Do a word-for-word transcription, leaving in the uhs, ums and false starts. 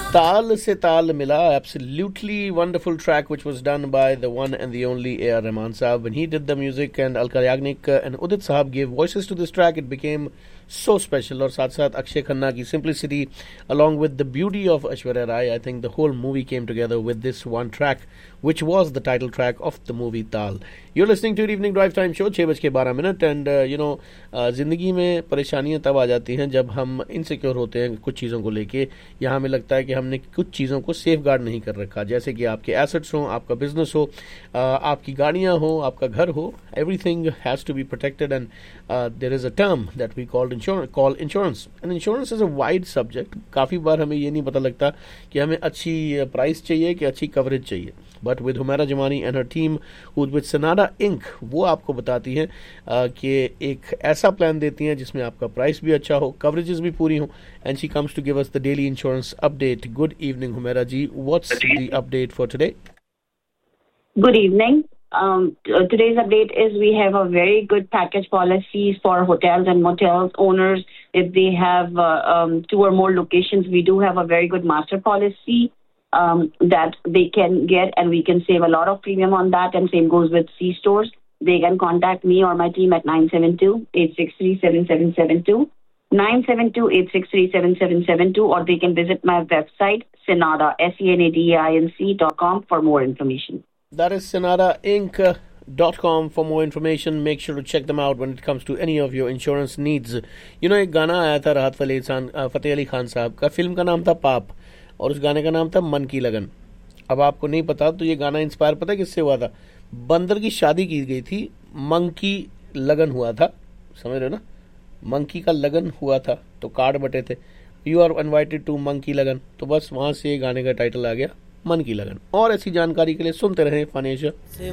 Taal se taal mila, absolutely wonderful track which was done by the one and the only A R Rahman Saab. When he did the music and Alka Yagnik and Udit Sahab gave voices to this track, it became so special. और साथ साथ अक्षय खन्ना की simplicity along with the beauty of Aishwarya Rai, I think the whole movie came together with this one track which was the title track of the movie Taal. You're listening to Evening Drive Time Show, छह बज के बारह minute and you know ज़िंदगी में परेशानियां तब आ जाती हैं जब हम इनसिक्योर होते हैं कुछ चीज़ों को लेके, या हमें लगता है कि हमने कुछ चीज़ों को सेफ गार्ड नहीं कर रखा, जैसे कि आपके एसेट्स हो, आपका बिजनेस हो, आपकी गाड़ियां हो, आपका घर हो, everything has to be protected and there is a term that we called insurance call insurance and insurance is a wide subject. काफ़ी बार हमें ये नहीं पता लगता कि हमें अच्छी प्राइस चाहिए कि अच्छी कवरेज चाहिए, but with Humaira Zamani and her team with सनाडा ink, वो आपको बताती हैं कि एक ऐसा प्लान देती हैं जिसमें आपका प्राइस भी अच्छा हो, कवरेजेस भी पूरी हो, and she comes to give us the daily insurance update. Good evening Humaira ji, what's the update for today? Good evening. Um, t- today's update is we have a very good package policies for hotels and motels owners. If they have uh, um, two or more locations, we do have a very good master policy um, that they can get, and we can save a lot of premium on that. And same goes with C stores. They can contact me or my team at nine seven two, eight six three, seven seven seven two, nine seven two, eight six three, seven seven seven two, or they can visit my website, Senada, S E N A D A I N C dot com for more information. That is Senada Inc dot com for more information. Make sure to check them out when it comes to any of your insurance needs. You know, एक गाना आया था राहत फतेह अली खान साहब का, film का नाम था पाप और उस गाने का नाम था मन की लगन. अब आपको नहीं पता तो ये गाना इंस्पायर पता है किससे हुआ था? बंदर की शादी की गई थी, मंकी लगन हुआ था, समझ रहे हो ना? मंकी का लगन हुआ था तो कार्ड बटे थे, you are invited to monkey लगन, तो बस वहां से गाने का टाइटल आ गया मन की लगन. और ऐसी जानकारी के लिए सुनते रहें फन एशिया.